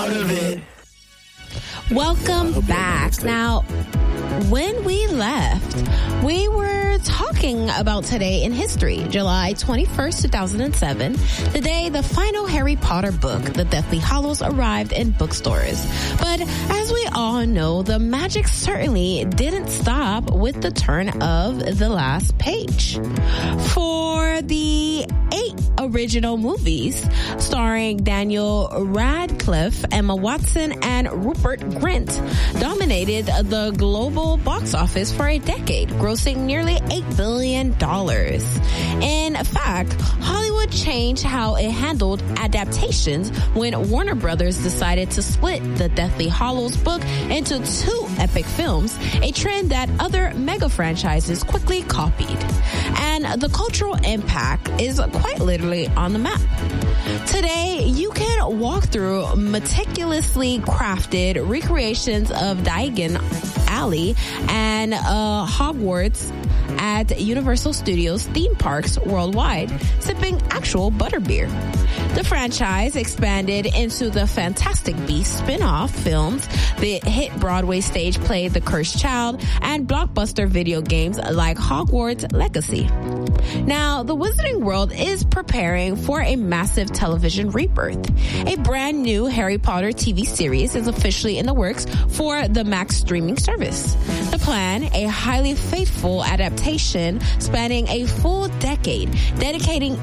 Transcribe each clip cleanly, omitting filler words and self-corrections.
part of it. Welcome back. Now, when we left, we were talking about today in history, July 21st, 2007, the day the final Harry Potter book, The Deathly Hallows, arrived in bookstores. But as we all know, the magic certainly didn't stop with the turn of the last page. For the 8 original movies starring Daniel Radcliffe, Emma Watson, and Rupert Grint dominated the global box office for a decade, grossing nearly $8 billion. In fact, Hollywood changed how it handled adaptations when Warner Brothers decided to split the Deathly Hallows book into 2 epic films, a trend that other mega franchises quickly copied. And the cultural impact is quite literally on the map. Today, you can walk through meticulously crafted recreations of Diagon Alley and Hogwarts at Universal Studios theme parks worldwide, sipping actual butterbeer. The franchise expanded into the Fantastic Beasts spin-off films, the hit Broadway stage play The Cursed Child, and blockbuster video games like Hogwarts Legacy. Now, the Wizarding World is preparing for a massive television rebirth. A brand new Harry Potter TV series is officially in the works for the Max streaming service. The plan, a highly faithful adaptation spanning a full decade, dedicating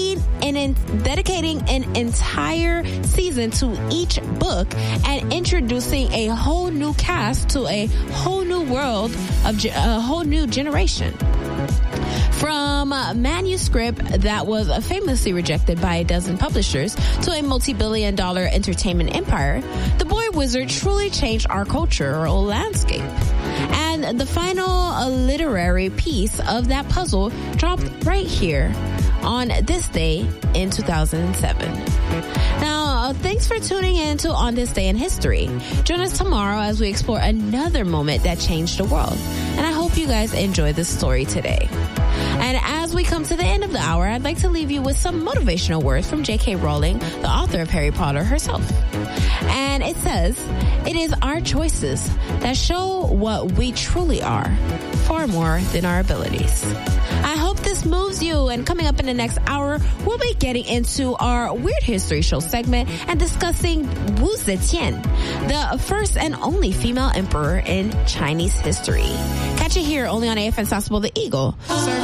an entire season to each book and introducing a whole new cast to a whole new world of a whole new generation. From a manuscript that was famously rejected by a dozen publishers to a multi-billion-dollar entertainment empire, The Boy Wizard truly changed our cultural landscape. And the final literary piece of that puzzle dropped right here on this day in 2007. Now, thanks for tuning in to On This Day in History. Join us tomorrow as we explore another moment that changed the world. And I hope you guys enjoy this story today. And as we come to the end of the hour, I'd like to leave you with some motivational words from J.K. Rowling, the author of Harry Potter herself. And it says, "It is our choices that show what we truly are, far more than our abilities." I hope this moves you, and coming up in the next hour, we'll be getting into our Weird History Show segment and discussing Wu Zetian, the first and only female emperor in Chinese history. Catch it here only on AFN Sauceable The Eagle.